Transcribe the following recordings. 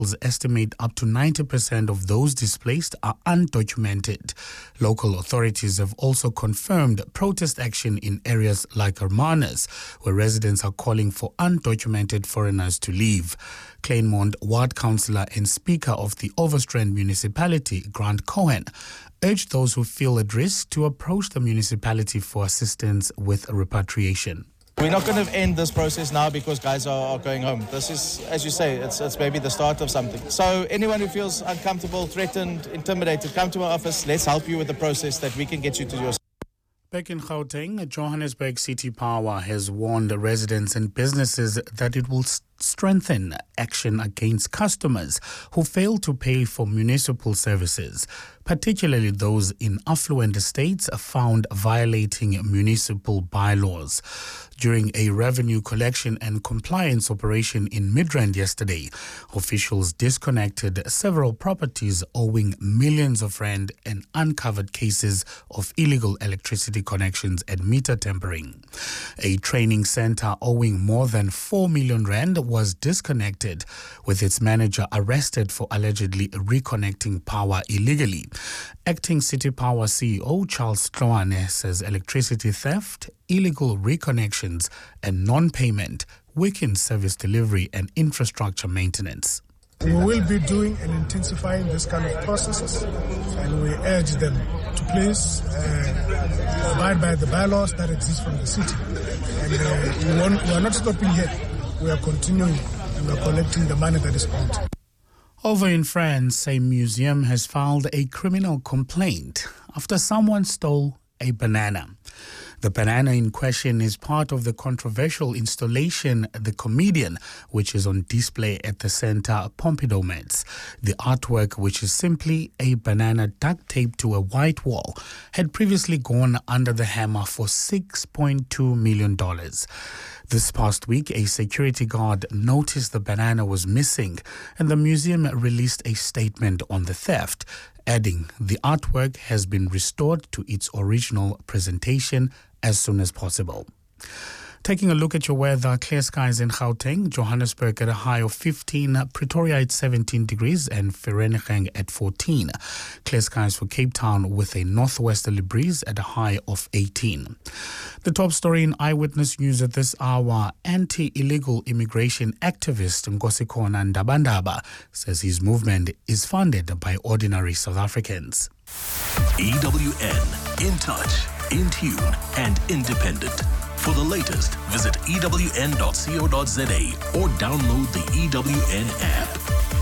estimate up to 90% of those displaced are undocumented. Local authorities have also confirmed protest action in areas like Hermanus, where residents are calling for undocumented foreigners to leave. Kleinmond Ward Councillor and Speaker of the Overstrand Municipality, Grant Cohen, urged those who feel at risk to approach the municipality for assistance with repatriation. We're not going to end this process now because guys are going home. This is, as you say, it's maybe the start of something. So anyone who feels uncomfortable, threatened, intimidated, come to my office. Let's help you with the process that we can get you to your... Back in Gauteng, Johannesburg City Power has warned residents and businesses that it will strengthen action against customers who fail to pay for municipal services, particularly those in affluent estates found violating municipal bylaws. During a revenue collection and compliance operation in Midrand yesterday, officials disconnected several properties owing millions of rand and uncovered cases of illegal electricity connections and meter tampering. A training center owing more than 4 million rand was disconnected, with its manager arrested for allegedly reconnecting power illegally. Acting City Power CEO Charles Tloane says electricity theft, illegal reconnections and non-payment weaken service delivery and infrastructure maintenance. We will be doing and intensifying this kind of processes, and we urge them to please abide by the bylaws that exist from the city. And we are not stopping here. We are continuing and we are collecting the money that is owed. Over in France, a museum has filed a criminal complaint after someone stole a banana. The banana in question is part of the controversial installation The Comedian, which is on display at the Centre Pompidou Metz. The artwork, which is simply a banana duct taped to a white wall, had previously gone under the hammer for $6.2 million. This past week, a security guard noticed the banana was missing, and the museum released a statement on the theft, adding the artwork has been restored to its original presentation as soon as possible. Taking a look at your weather, clear skies in Gauteng, Johannesburg at a high of 15, Pretoria at 17 degrees and Vereeniging at 14. Clear skies for Cape Town with a northwesterly breeze at a high of 18. The top story in Eyewitness News at this hour, anti-illegal immigration activist Nkosikona Ndabandaba says his movement is funded by ordinary South Africans. EWN, in touch, in tune and independent. For the latest, visit ewn.co.za or download the EWN app.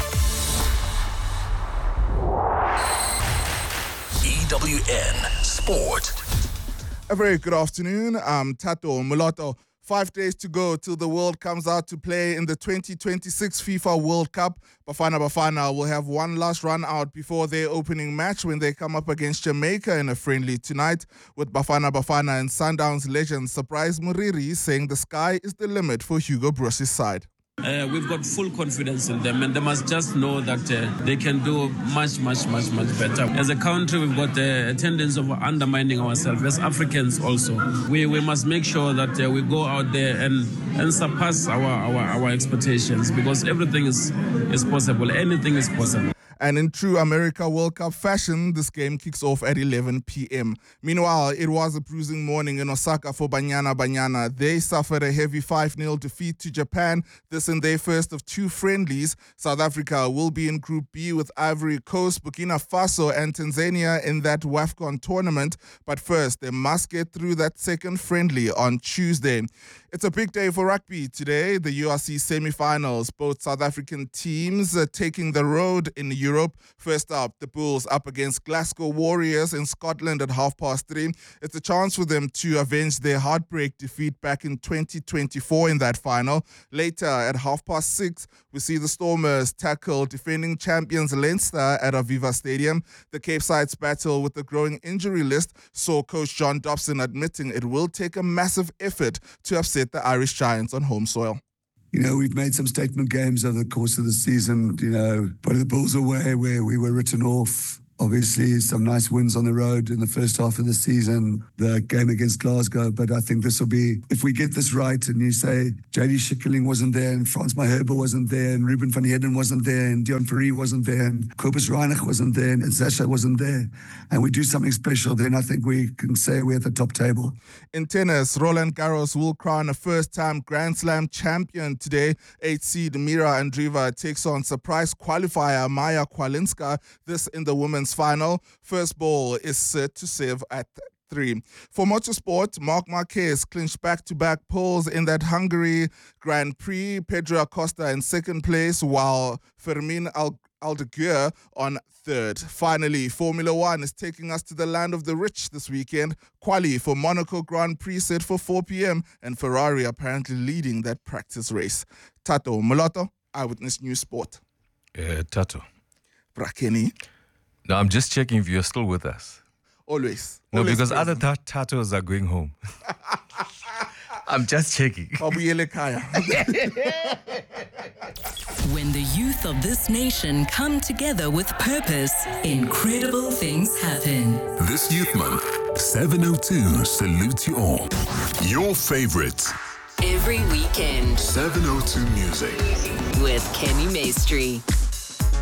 EWN Sport. A very good afternoon. I'm Tato Mulatto. 5 days to go till the world comes out to play in the 2026 FIFA World Cup. Bafana will have one last run out before their opening match when they come up against Jamaica in a friendly tonight, with Bafana and Sundowns legend Surprise Muriri saying the sky is the limit for Hugo Broos's side. We've got full confidence in them, and they must just know that they can do much better. As a country, we've got a tendency of undermining ourselves. As Africans also, we must make sure that we go out there and surpass our expectations, because everything is possible. Anything is possible. And in true America World Cup fashion, this game kicks off at 11 p.m. Meanwhile, it was a bruising morning in Osaka for Banyana. They suffered a heavy 5-0 defeat to Japan, this in their first of two friendlies. South Africa will be in Group B with Ivory Coast, Burkina Faso and Tanzania in that WAFCON tournament. But first, they must get through that second friendly on Tuesday. It's a big day for rugby today. The URC semi-finals, both South African teams taking the road in Europe. First up, the Bulls up against Glasgow Warriors in Scotland at 3:30. It's a chance for them to avenge their heartbreak defeat back in 2024 in that final. Later at 6:30, we see the Stormers tackle defending champions Leinster at Aviva Stadium. The Cape Sides battle with the growing injury list saw coach John Dobson admitting it will take a massive effort to upset the Irish Giants on home soil. You know, we've made some statement games over the course of the season, putting the Bulls away where we were written off. Obviously, some nice wins on the road in the first half of the season, the game against Glasgow. But I think this will be, if we get this right and you say JD Schikkeling wasn't there and Frans Maherbe wasn't there and Ruben van Heerden wasn't there and Dion Fourie wasn't there and Kobus Reinig wasn't there and Zasha wasn't there, and we do something special, then I think we can say we're at the top table. In tennis, Roland Garros will crown a first-time Grand Slam champion today. 8th seed Mira Andreeva takes on surprise qualifier Maya Kwalinska, this in the women's final. First ball is set to serve at 3. For motorsport, Marc Marquez clinched back-to-back poles in that Hungary Grand Prix. Pedro Acosta in second place, while Fermin Aldeguer on third. Finally, Formula One is taking us to the land of the rich this weekend. Quali for Monaco Grand Prix set for 4 p.m. and Ferrari apparently leading that practice race. Tato Moloto, Eyewitness News Sport. Tato. Brakeni. No, I'm just checking if you're still with us. Always. No, Always because present. other Tatos are going home. I'm just checking. When the youth of this nation come together with purpose, incredible things happen. This Youth Month, 702 salutes you all. Your favorites. Every weekend 702 Music. with Kenny Maestri.